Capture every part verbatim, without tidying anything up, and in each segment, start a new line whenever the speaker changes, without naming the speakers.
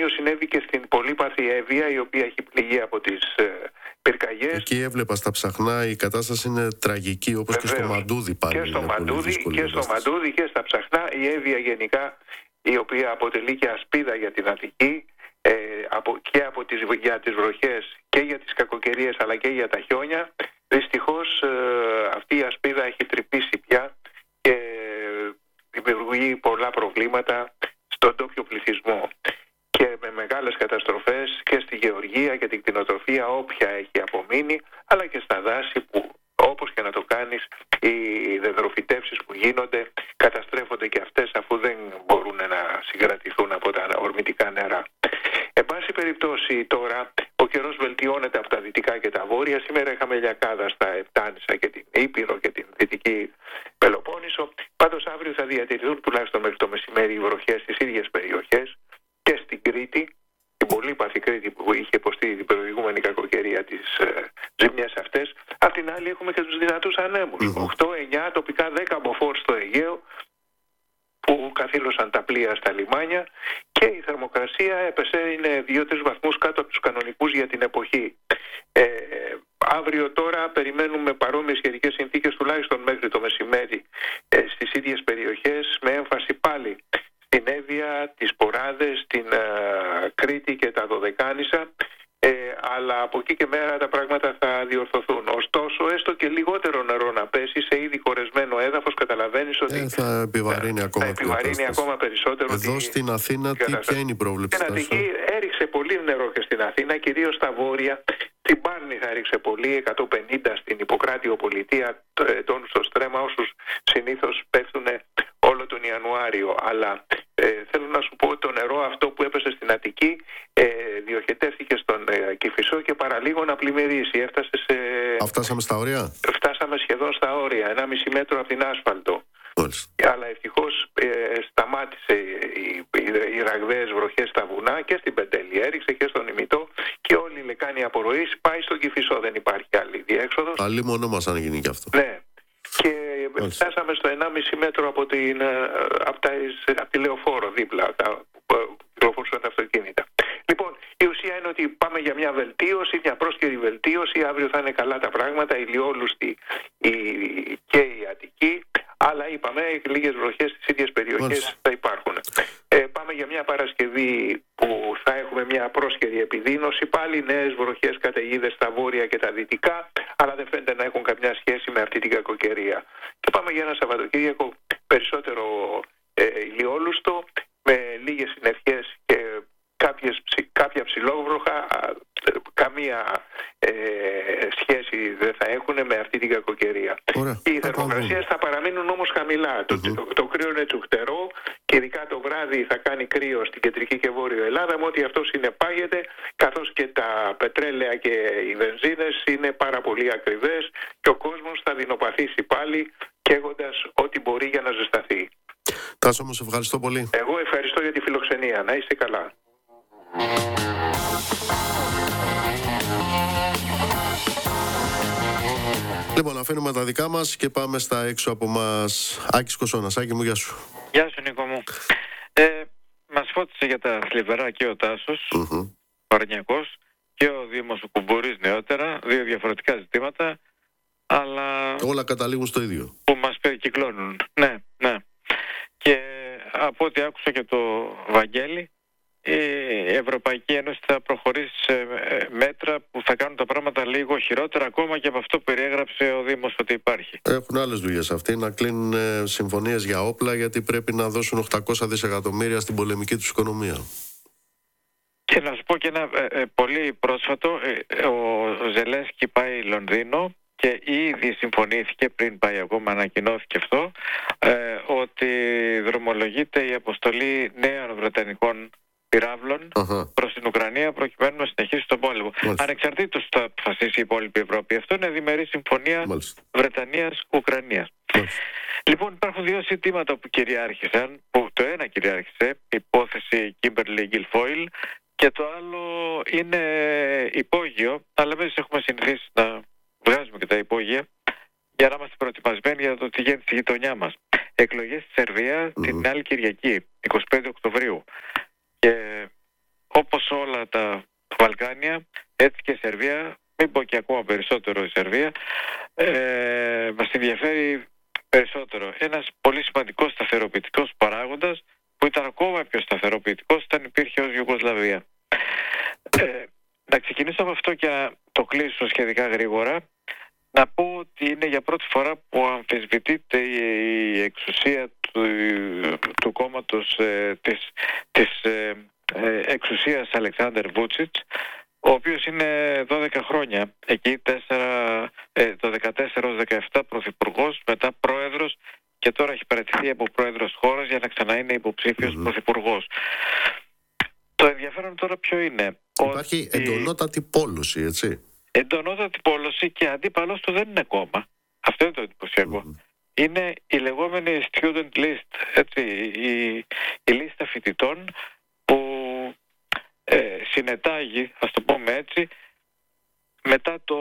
παρόμοιο συνέβη και στην πολύπαθη Εύβοια, η οποία έχει πληγεί από τις ε, πυρκαγιές.
Εκεί έβλεπα στα Ψαχνά η κατάσταση είναι τραγική, όπως
Βεβαίως.
Και στο Μαντούδι πάλι.
Και στο Μαντούδι και, στο
κατάσταση.
Μαντούδι και στα Ψαχνά. Η Εύβοια γενικά, η οποία αποτελεί και ασπίδα για την Αττική, ε, από, και από τις, για τις βροχές και για τις κακοκαιρίες αλλά και για τα χιόνια, δυστυχώς ε, αυτή η ασπίδα έχει τρυπήσει πια και δημιουργεί πολλά προβλήματα στον ντόπιο πληθυσμό και με μεγάλες καταστροφές και στη γεωργία και την κτηνοτροφία όποια έχει απομείνει, αλλά και στα δάση που όπως και να το κάνεις οι δεδροφυτεύσεις που γίνονται καταστρέφονται και αυτές, αφού δεν μπορούν να συγκρατηθούν από τα ορμητικά νερά. Εν πάση περιπτώσει τώρα ο καιρός βελτιώνεται από τα δυτικά και τα βόρεια. Σήμερα είχαμε λιακάδα στα Επτάνησα και την Ήπειρο και την Δυτική Πελοπόννησο. Πάντως αύριο θα διατηρηθούν τουλάχιστον μέχρι το μεσημέρι οι βροχές στις ίδιες περιοχές και στην Κρήτη, την πολύπαθη Κρήτη που είχε υποστεί την προηγούμενη κακοκαιρία τις ε, ζημιές αυτές. Απ' την άλλη έχουμε και τους δυνατούς ανέμους. Mm-hmm. οκτώ εννιά, τοπικά δέκα μποφόρ στο Αιγαίο που καθήλωσαν τα πλοία στα λιμάνια και η θερμοκρασία έπεσε, είναι δύο τρεις βαθμούς κάτω από τους κανονικούς για την εποχή. Ε, αύριο τώρα περιμένουμε παρόμοιες καιρικές συνθήκες τουλάχιστον μέχρι το μεσημέρι ε, στις ίδιες περιοχές, με έμφαση πάλι στην Εύβοια, τις Ποράδες, την ε, Κρήτη και τα Δωδεκάνησα. Ε, αλλά από εκεί και μέρα τα πράγματα θα διορθωθούν. Ωστόσο, έστω και λιγότερο νερό να πέσει σε ήδη χωρεσμένο έδαφος, καταλαβαίνεις ότι
ε, θα επιβαρύνει,
θα,
ακόμα,
θα επιβαρύνει ακόμα περισσότερο.
Εδώ τη, στην Αθήνα τι, ποια είναι η πρόβλεψη?
Στην Αττική έριξε πολύ νερό και στην Αθήνα, κυρίως στα βόρεια. Στην Πάρνη θα έριξε πολύ, εκατόν πενήντα στην Ιπποκράτιο Πολιτεία, τόνους στο Στρέμμα, όσους συνήθως πέφτουν όλο τον Ιανουάριο. Αλλά ε, θέλω να σου πω ότι το νερό αυτό που έπεσε στην Αττική ε, διοχετεύτηκε στον ε, Κηφισό και παραλίγο να πλημμυρίσει. Έφτασε σε...
Α, φτάσαμε στα όρια.
Φτάσαμε σχεδόν στα όρια, ένα μισή μέτρο από την άσφαλτο.
Μάλιστα.
Αλλά ευτυχώς ε, σταμάτησε οι, οι, οι ραγδαίες βροχές στα βουνά και στην Πεντέλη. Έριξε και στον Ημιτό και όλη η λεκάνη απορροής πάει στον Κηφισό. Δεν υπάρχει άλλη διέξοδος.
Αλλή μόνο μας αν γίνει και αυτό.
Ναι. Και Μάλιστα. φτάσαμε στο ενάμιση μέτρο από, την, από, τα, από τη Λεωφόρο δίπλα, τα, που κυκλοφορούσαν τα αυτοκίνητα. Λοιπόν, η ουσία είναι ότι πάμε για μια βελτίωση, μια πρόσκαιρη βελτίωση. Αύριο θα είναι καλά τα πράγματα, ηλιόλουστη η, και η Αττική. Αλλά είπαμε, λίγες βροχές στις ίδιες περιοχές Μάλιστα. θα υπάρχουν. Ε, πάμε για μια Παρασκευή που θα έχουμε μια πρόσκαιρη επιδείνωση. Πάλι νέες βροχές, καταιγίδες στα βόρεια και τα δυτικά, αλλά δεν φαίνεται να έχουν καμιά σχέση με αυτή την κακοκαιρία. Και πάμε για ένα Σαββατοκύριακο περισσότερο ε, ηλιόλουστο, με λίγες συννεφιές και κάποιες, κάποια ψηλόβροχα. Καμία ε, σχέση δεν θα έχουν με αυτή την κακοκαιρία.
Ωραία.
Οι θερμοκρασίες θα παραμείνουν όμως χαμηλά. Mm-hmm. Το, το, το κρύο είναι τσουχτερό και ειδικά το βράδυ θα κάνει κρύο στην κεντρική και βόρειο Ελλάδα, με ότι αυτό συνεπάγεται, καθώς και τα πετρέλαια και οι βενζίνες είναι πάρα πολύ ακριβές και ο κόσμος θα δεινοπαθήσει πάλι καίγοντας ό,τι μπορεί για να ζεσταθεί.
Τάσο μου, σε ευχαριστώ πολύ.
Εγώ ευχαριστώ για τη φιλοξενία. Να είστε καλά.
Λοιπόν, αφήνουμε τα δικά μας και πάμε στα έξω από μας. Άκης Κοσώνας. Άκη μου, γεια σου.
Γεια σου, Νίκο μου. Ε, μας φώτισε για τα θλιβερά και ο Τάσος, mm-hmm. ο Αρνιακός, και ο Δήμος ο Κουμπούρης νεότερα, δύο διαφορετικά ζητήματα, αλλά...
όλα καταλήγουν στο ίδιο.
Που μας περικυκλώνουν. Ναι, ναι. Και από ό,τι άκουσα και το Βαγγέλη, η Ευρωπαϊκή Ένωση θα προχωρήσει σε μέτρα που θα κάνουν τα πράγματα λίγο χειρότερα ακόμα και από αυτό που περιέγραψε ο Δήμος ότι υπάρχει.
Έχουν άλλες δουλειές αυτοί, να κλείνουν συμφωνίες για όπλα, γιατί πρέπει να δώσουν οκτακόσια δισεκατομμύρια στην πολεμική τους οικονομία.
Και να σου πω και ένα ε, πολύ πρόσφατο, ε, ο Ζελένσκι πάει Λονδίνο και ήδη συμφωνήθηκε, πριν πάει ακόμα ανακοινώθηκε αυτό, ε, ότι δρομολογείται η αποστολή νέων βρετανικών πυράβλων uh-huh. προς την Ουκρανία, προκειμένου να συνεχίσει τον πόλεμο. Μάλιστα. Ανεξαρτήτως θα αποφασίσει η υπόλοιπη Ευρώπη. Αυτό είναι διμερή συμφωνία Βρετανίας-Ουκρανίας. Λοιπόν, υπάρχουν δύο ζητήματα που κυριάρχησαν, που το ένα κυριάρχησε, η υπόθεση Kimberly Guilfoyle, και το άλλο είναι υπόγειο, αλλά εμείς έχουμε συνηθίσει να βγάζουμε και τα υπόγεια για να είμαστε προετοιμασμένοι για το τι γίνεται στη γειτονιά μας. Εκλογές στη Σερβία mm-hmm. την άλλη Κυριακή, εικοστή πέμπτη Οκτωβρίου. Και όπως όλα τα Βαλκάνια, έτσι και η Σερβία, μην πω και ακόμα περισσότερο η Σερβία, ε, μας ενδιαφέρει περισσότερο. Ένας πολύ σημαντικός σταθεροποιητικός παράγοντας, που ήταν ακόμα πιο σταθεροποιητικός όταν υπήρχε ως Ιουγκοσλαβία. Ε, να ξεκινήσω από αυτό και να το κλείσω σχετικά γρήγορα. Να πω ότι είναι για πρώτη φορά που αμφισβητείται η εξουσία του, του κόμματος ε, της, της ε, ε, εξουσίας Αλεξάνδερ Βούτσιτς, ο οποίος είναι δώδεκα χρόνια, εκεί τέσσερα, ε, το δεκατέσσερα έως δεκαεπτά πρωθυπουργός, μετά πρόεδρος, και τώρα έχει παραιτηθεί από πρόεδρος χώρας για να ξανά είναι υποψήφιος mm-hmm. πρωθυπουργός. Το ενδιαφέρον τώρα ποιο είναι?
Υπάρχει ότι... εντονότατη πόλωση, έτσι.
Εντονότατη πόλωση, και αντίπαλος του δεν είναι κόμμα. Αυτό είναι το εντυπωσιακό. Mm-hmm. Είναι η λεγόμενη student list, έτσι, η, η λίστα φοιτητών που ε, συνετάγει, ας το πούμε έτσι, μετά το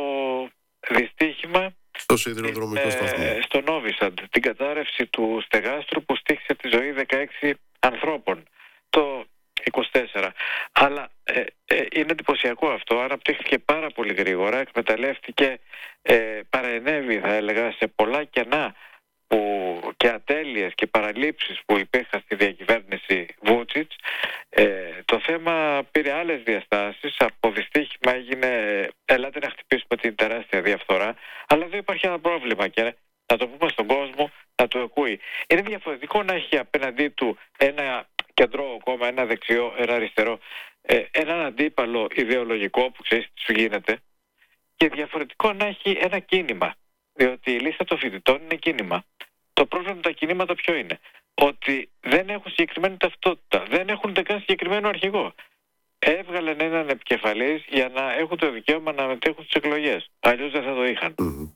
δυστύχημα
στο σιδηροδρομικό
ε,
σταθμό,
στο Νόβισαντ, την κατάρρευση του στεγάστρου που στοίχησε τη ζωή δεκαέξι ανθρώπων το είκοσι τέσσερα. Αλλά ε, ε, είναι εντυπωσιακό αυτό. Αναπτύχθηκε πάρα πολύ γρήγορα, εκμεταλλεύτηκε, ε, παρενέβη θα έλεγα σε πολλά κενά που, και ατέλειες και παραλήψεις που υπήρχαν στη διακυβέρνηση Βούτσιτς. Ε, το θέμα πήρε άλλες διαστάσεις. Από δυστύχημα έγινε ελάτε να χτυπήσουμε την τεράστια διαφθορά. Αλλά εδώ υπάρχει ένα πρόβλημα και να το πούμε στον κόσμο να το ακούει. Είναι διαφορετικό να έχει απέναντί του ένα κεντρό κόμμα, ένα δεξιό, ένα αριστερό, ε, έναν αντίπαλο ιδεολογικό που ξέρεις τι σου γίνεται, και διαφορετικό να έχει ένα κίνημα, διότι η λίστα των φοιτητών είναι κίνημα. Το πρόβλημα με τα κινήματα ποιο είναι? Ότι δεν έχουν συγκεκριμένη ταυτότητα, δεν έχουν καν συγκεκριμένο αρχηγό. Έβγαλαν έναν επικεφαλής για να έχουν το δικαίωμα να μετέχουν στις εκλογές, αλλιώς δεν θα το είχαν. Mm-hmm.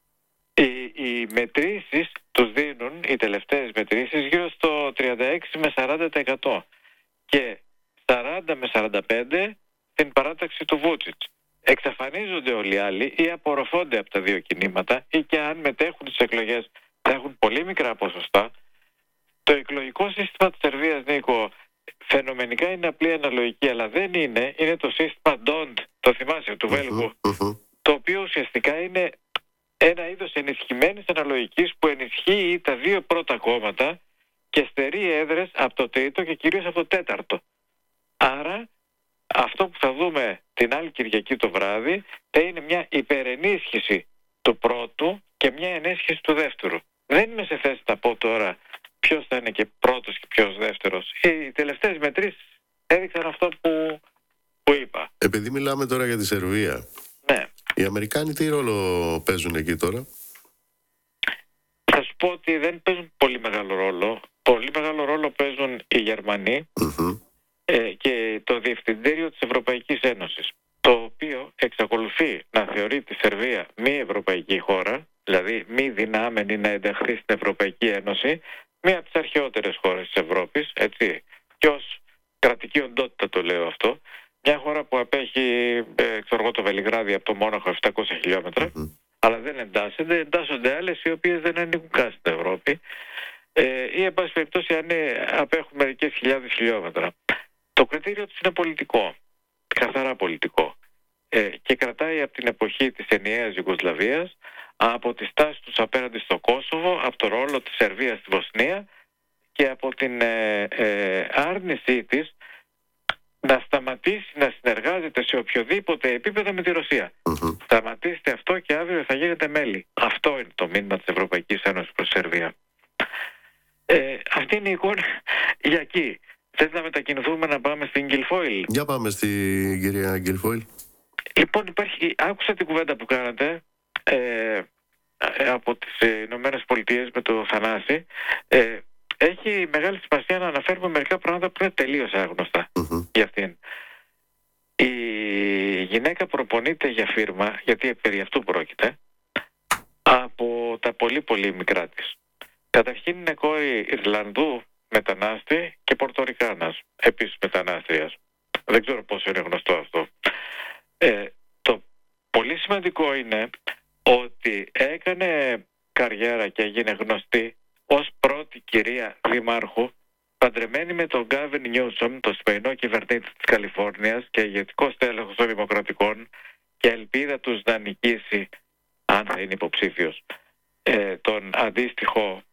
Οι, οι μετρήσεις τους δίνουν, οι τελευταίες μετρήσεις, γύρω στο τριάντα έξι με σαράντα τοις εκατό και σαράντα με σαράντα πέντε τοις εκατό στην παράταξη του Βούτσιτς. Εξαφανίζονται όλοι οι άλλοι ή απορροφώνται από τα δύο κινήματα, ή και αν μετέχουν στις εκλογές θα έχουν πολύ μικρά ποσοστά. Το εκλογικό σύστημα της Σερβίας, Νίκο, φαινομενικά είναι απλή αναλογική, αλλά δεν είναι. Είναι το σύστημα ντόντ, το θυμάσαι, του Βέλγου,
uh-huh.
το οποίο ουσιαστικά είναι ένα είδος ενισχυμένης αναλογικής που ενισχύει τα δύο πρώτα κόμματα και στερεί έδρες από το τρίτο και κυρίως από το τέταρτο. Άρα αυτό που θα δούμε την άλλη Κυριακή το βράδυ θα είναι μια υπερενίσχυση του πρώτου και μια ενίσχυση του δεύτερου. Δεν είμαι σε θέση να πω τώρα ποιος θα είναι και πρώτος και ποιος δεύτερος. Οι τελευταίες μετρήσεις έδειξαν αυτό που, που είπα.
Επειδή μιλάμε τώρα για τη Σερβία,
ναι.
Οι Αμερικάνοι τι ρόλο παίζουν εκεί τώρα?
Θα σου πω ότι δεν παίζουν πολύ μεγάλο ρόλο. Πολύ μεγάλο ρόλο παίζουν οι Γερμανοί
mm-hmm.
ε, και το Διευθυντήριο της Ευρωπαϊκής Ένωσης, το οποίο εξακολουθεί να θεωρεί τη Σερβία μη ευρωπαϊκή χώρα, δηλαδή μη δυνάμενη να ενταχθεί στην Ευρωπαϊκή Ένωση, μία από τις αρχαιότερες χώρες της Ευρώπης, έτσι, και ως κρατική οντότητα το λέω αυτό. Μια χώρα που απέχει, ε, ξέρω εγώ, το Βελιγράδι από το Μόναχο επτακόσια χιλιόμετρα, mm-hmm. αλλά δεν εντάσσεται. Εντάσσονται άλλες οι οποίες δεν ανήκουν καν στην Ευρώπη, ε, ή εν πάση περιπτώσει αν απέχουν μερικές χιλιάδες χιλιόμετρα. Το κριτήριο της είναι πολιτικό, καθαρά πολιτικό, ε, και κρατάει από την εποχή της ενιαίας Ιουγκοσλαβίας, από τη στάση τους απέναντι στο Κόσοβο, από το ρόλο της Σερβίας στη Βοσνία και από την ε, ε, άρνησή της να σταματήσει να συνεργάζεται σε οποιοδήποτε επίπεδο με τη Ρωσία.
Mm-hmm.
Σταματήστε αυτό και αύριο θα γίνετε μέλη. Αυτό είναι το μήνυμα της Ευρωπαϊκής Ένωσης προς τη Σερβία. Ε, αυτή είναι η εικόνα για εκεί. Θες να μετακινηθούμε να πάμε στην Γκιλφόιλ?
Για πάμε στην κυρία Γκιλφόιλ.
Λοιπόν, υπάρχει, άκουσα την κουβέντα που κάνατε ε, από τις Ηνωμένες Πολιτείες με το Θανάση. Ε, έχει μεγάλη σημασία να αναφέρουμε μερικά πράγματα που είναι τελείως άγνωστα mm-hmm. για αυτήν. Η γυναίκα προπονείται για φίρμα, γιατί περί αυτού πρόκειται, από τα πολύ πολύ μικρά της. Καταρχήν είναι κόρη Ιρλανδού μετανάστη και Πορτορικάνας, επίσης μετανάστριας. Δεν ξέρω πόσο είναι γνωστό αυτό. Ε, το πολύ σημαντικό είναι ότι έκανε καριέρα και έγινε γνωστή ως πρώτη κυρία δημάρχου παντρεμένη με τον Γκάβιν Νιούσομ, το σημερινό κυβερνήτη της Καλιφόρνιας και ηγετικό στέλεχος των Δημοκρατικών, και ελπίδα τους να νικήσει, αν θα είναι υποψήφιος, ε, τον αντίστοιχο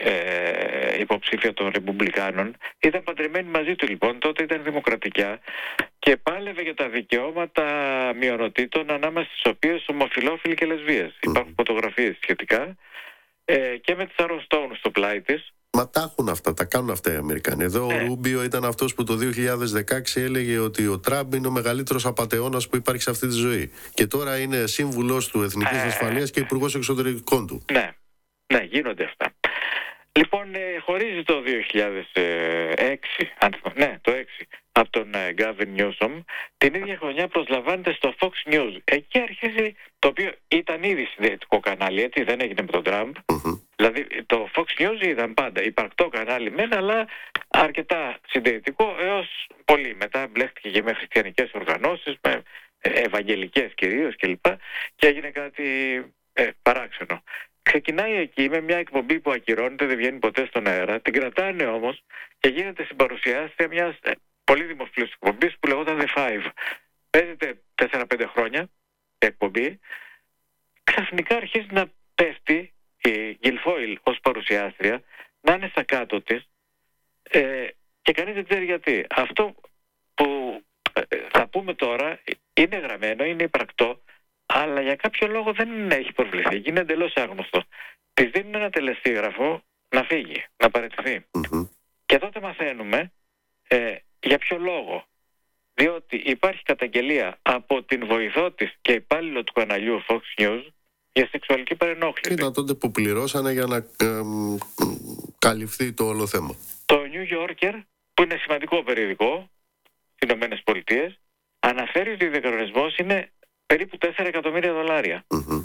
ε, υποψήφιο των Ρεπουμπλικάνων. Ήταν παντρεμένη μαζί του λοιπόν, τότε ήταν δημοκρατικά και πάλευε για τα δικαιώματα μειονοτήτων, ανάμεσα στις οποίες ομοφυλόφιλοι και λεσβείες. Mm. Υπάρχουν φωτογραφίες σχετικά ε, και με τις Sharon Stone στο πλάι της.
Μα τα έχουν αυτά, τα κάνουν αυτά οι Αμερικανοί. Εδώ ναι. Ο Ρούμπιο ήταν αυτός που το δύο χιλιάδες δεκαέξι έλεγε ότι ο Τραμπ είναι ο μεγαλύτερος απατεώνας που υπάρχει σε αυτή τη ζωή. Και τώρα είναι σύμβουλος του Εθνικής ε... Ασφαλείας και υπουργός εξωτερικών του.
Ναι, ναι, γίνονται αυτά. Λοιπόν, ε, χωρίζει το δύο χιλιάδες έξι, αν, ναι, το έξι, από τον Γκάβιν Νιούσομ. Την ίδια χρονιά προσλαμβάνεται στο Fox News. Εκεί αρχίζει, το οποίο ήταν ήδη συντηρητικό κανάλι, έτσι, δεν έγινε με τον Τραμπ. Mm-hmm. Δηλαδή το Fox News ήταν πάντα υπαρκτό κανάλι μεν, αλλά αρκετά συντηρητικό έως πολύ. Μετά μπλέχτηκε και με χριστιανικές οργανώσεις, με ευαγγελικές κυρίως κλπ. Και έγινε κάτι ε, παράξενο. Ξεκινάει εκεί με μια εκπομπή που ακυρώνεται, δεν βγαίνει ποτέ στον αέρα. Την κρατάνε όμως και γίνεται συμπαρουσιάστρια μιας ε, πολύ δημοφιλούς εκπομπής που λεγόταν The Five. Παίζεται τέσσερα πέντε χρόνια η εκπομπή. Ξαφνικά αρχίζει να πέφτει η Γιλφόιλ ως παρουσιάστρια, να είναι στα κάτω της ε, και κανείς δεν ξέρει γιατί. Αυτό που ε, θα πούμε τώρα είναι γραμμένο, είναι υπαρκτό, αλλά για κάποιο λόγο δεν έχει προβληθεί, είναι εντελώς άγνωστο. Της δίνουν ένα τελεστίγραφο να φύγει, να παραιτηθεί. Mm-hmm. Και τότε μαθαίνουμε ε, για ποιο λόγο. Διότι υπάρχει καταγγελία από την βοηθό της και υπάλληλο του καναλιού Fox News για σεξουαλική παρενόχληση.
Ήταν τότε που πληρώσανε για να ε, καλυφθεί το όλο θέμα.
Το New Yorker, που είναι σημαντικό περιοδικό στις Ηνωμένες Πολιτείες, αναφέρει ότι ο διακανονισμός είναι περίπου τέσσερα εκατομμύρια δολάρια. Mm-hmm.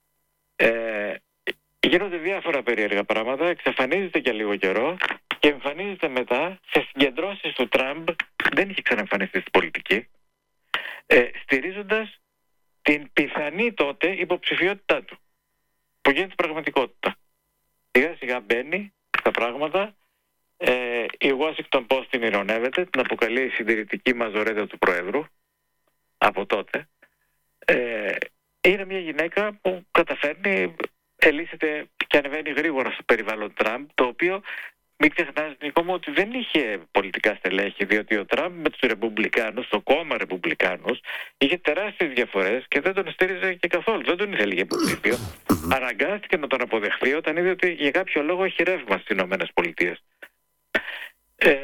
Ε, γίνονται διάφορα περίεργα πράγματα, εξαφανίζεται για λίγο καιρό και εμφανίζεται μετά σε συγκεντρώσεις του Τραμπ, δεν είχε ξαναεμφανιστεί στην πολιτική, ε, στηρίζοντας την πιθανή τότε υποψηφιότητά του, που γίνεται πραγματικότητα. Σιγά σιγά μπαίνει στα πράγματα. Ε, η Washington Post την ειρωνεύεται, την αποκαλεί συντηρητική μαζορέτα του Προέδρου από τότε. Ε, είναι μια γυναίκα που καταφέρνει, ελύσσεται και ανεβαίνει γρήγορα στο περιβάλλον Τραμπ, το οποίο μην ξεχνάς, Νικό μου, ότι δεν είχε πολιτικά στελέχη, διότι ο Τραμπ με τους Ρεπουμπλικάνους, το κόμμα Ρεπουμπλικάνους, είχε τεράστιες διαφορές και δεν τον στήριζε και καθόλου, δεν τον ήθελε για υποψήφιο. Αναγκάστηκε να τον αποδεχθεί όταν είδε ότι για κάποιο λόγο έχει ρεύμα στις Ηνωμένες Πολιτείες. Ε,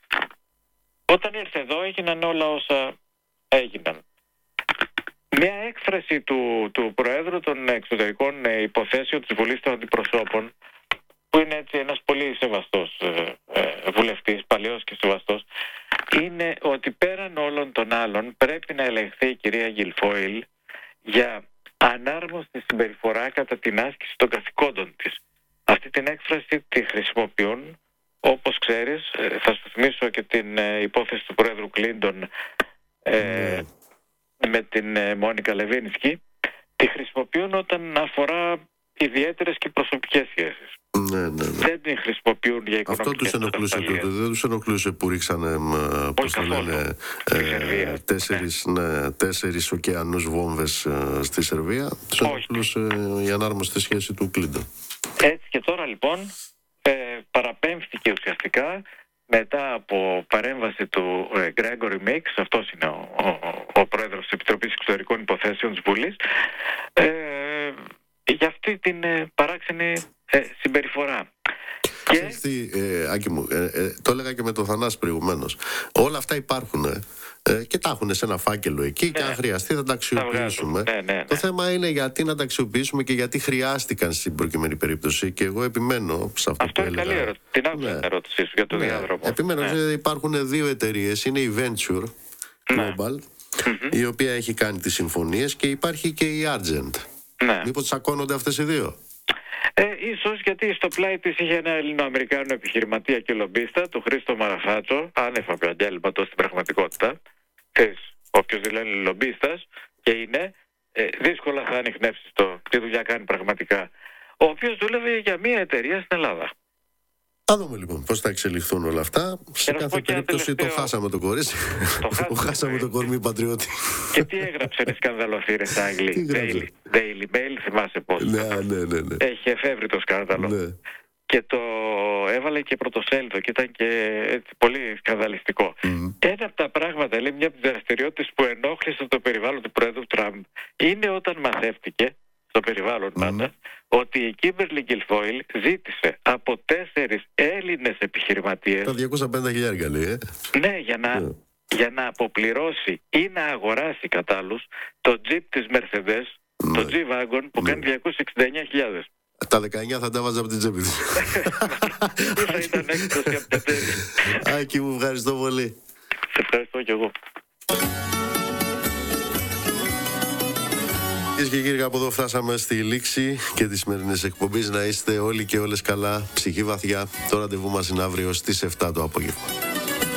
όταν ήρθε εδώ έγιναν όλα όσα έγιναν. Μια έκφραση του, του Προέδρου των Εξωτερικών Υποθέσεων της Βουλής των Αντιπροσώπων, που είναι έτσι ένας πολύ σεβαστός ε, ε, βουλευτής, παλαιός και σεβαστός, είναι ότι πέραν όλων των άλλων πρέπει να ελεγχθεί η κυρία Γιλφόιλ για ανάρμοστη συμπεριφορά κατά την άσκηση των καθηκόντων της. Αυτή την έκφραση τη χρησιμοποιούν, όπως ξέρεις, ε, θα σου θυμίσω και την ε, υπόθεση του Πρόεδρου Κλίντον ε, με την ε, Μόνικα Λεβίνσκι, τη χρησιμοποιούν όταν αφορά ιδιαίτερες και προσωπικές σχέσεις.
Ναι, ναι, ναι.
Δεν την χρησιμοποιούν για οικονομικές.
Αυτό τους ενοχλούσε τότε. Δεν τους ενοχλούσε που ρίξανε πώς το λένε, ε, τέσσερις, ναι, τέσσερις ωκεανούς βόμβες ε, στη Σερβία. Τους ενοχλούσε η ανάρμοστη σχέση του Κλίντον.
Έτσι και τώρα λοιπόν ε, παραπέμφθηκε ουσιαστικά μετά από παρέμβαση του ε, Γκρέγκορι Μίξ, αυτός είναι ο, ο, ο πρόεδρος της Επιτροπής Εξωτερικών Υποθέσεων της Βουλής, ε, για αυτή την ε, παράξενη ε, συμπεριφορά.
Και... Τι, ε, Άκη μου, ε, ε, το έλεγα και με τον Θανάση προηγουμένως. Όλα αυτά υπάρχουν ε, ε, και τα έχουν σε ένα φάκελο εκεί, ναι, και αν χρειαστεί θα τα αξιοποιήσουμε.
Ναι, ναι, ναι.
Το θέμα είναι γιατί να τα αξιοποιήσουμε και γιατί χρειάστηκαν στην προκειμένη περίπτωση. Και εγώ επιμένω σε αυτό, αυτό που έλεγα.
Αυτό είναι καλή ερώτηση. Την άκουσα, ναι, ερώτησή σου για το, ναι, διάδρομο.
Επιμένω, ναι. Υπάρχουν δύο εταιρείες. Είναι η Venture Global, ναι, mm-hmm, η οποία έχει κάνει τις συμφωνίες, και υπάρχει και η Argent. Ναι. Μήπως τσακώνονται αυτές οι δύο?
Ε, ίσως γιατί στο πλάι της είχε ένα Ελληνοαμερικάνο επιχειρηματία και λομπίστα, τον Χρήστο Μαραφάτσο, άνευ επαγγέλματος στην πραγματικότητα. Θες, όποιος δηλαδή είναι λομπίστας και είναι, ε, δύσκολα θα ανιχνεύσει το τι δουλειά κάνει πραγματικά. Ο οποίος δούλευε για μια εταιρεία στην Ελλάδα.
Θα δούμε λοιπόν πώς θα εξελιχθούν όλα αυτά. Σε κάθε περίπτωση το χάσαμε το κορίτσι. Το χάσαμε το κορμί πατριώτη.
Και τι έγραψε οι σκανδαλοθύρες Άγγλοι? Daily, Daily Mail, θυμάσαι πώς?
Ναι, ναι, ναι, ναι.
Έχει εφεύρει το σκάνδαλο.
Ναι.
Και το έβαλε και πρωτοσέλιδο και ήταν και έτσι, πολύ σκανδαλιστικό. Mm. Ένα από τα πράγματα, λέει, μια από τις δραστηριότητες που ενόχλησε το περιβάλλον του Πρόεδρου Τραμπ είναι όταν μαθεύτηκε στο περιβάλλον mm. πάντα ότι η Kimberly Guilfoyle ζήτησε από τέσσερις Έλληνες επιχειρηματίες
τα διακόσια πενήντα χιλιάδες λέει, ε.
Ναι, για να, yeah. για να αποπληρώσει ή να αγοράσει κατ' άλλους το Jeep της Mercedes, mm. το G-Wagon που mm. κάνει διακόσιες εξήντα εννέα χιλιάδες.
Τα δεκαεννιά θα τα βάζα από την τσέπη της.
Θα ήταν έκπτωση από τα τέλη.
Άκη μου, ευχαριστώ πολύ.
Σε ευχαριστώ κι εγώ.
Κυρίες και κύριοι, από εδώ φτάσαμε στη λήξη και της σημερινής εκπομπής. Να είστε όλοι και όλες καλά, ψυχή βαθιά. Το ραντεβού μας είναι αύριο στις επτά το απόγευμα.